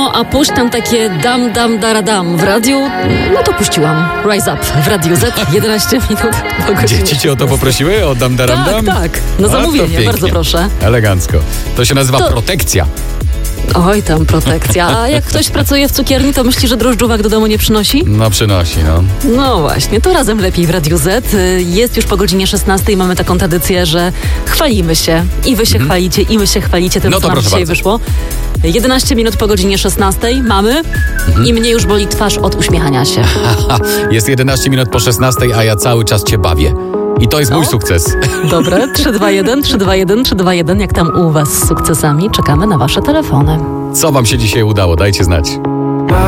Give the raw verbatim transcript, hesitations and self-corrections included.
No, a puść tam takie dam, dam, dara, dam w radiu. No to puściłam. Rise Up w Radiu Z, jedenaście minut po godzinie. Dzieci cię o to poprosiły? O dam, daram, dam? Tak, tak. No zamówienie, bardzo proszę. Elegancko. To się nazywa To... protekcja. Oj, tam protekcja. A jak ktoś pracuje w cukierni, to myśli, że drożdżówek do domu nie przynosi? No przynosi, no. No właśnie, to razem lepiej w Radiu Z. Jest już po godzinie szesnastej i mamy taką tradycję, że chwalimy się. I wy się mm. chwalicie, i my się chwalicie tym, no co nam dzisiaj bardzo. wyszło. jedenaście minut po godzinie szesnastej mamy mm. i mnie już boli twarz od uśmiechania się. Jest jedenaście minut po szesnastej, a ja cały czas cię bawię. I to jest no. mój sukces. Dobre, trzy dwa jeden, trzy dwa jeden, trzy dwa jeden. Jak tam u was z sukcesami? Czekamy na wasze telefony. Co wam się dzisiaj udało? Dajcie znać.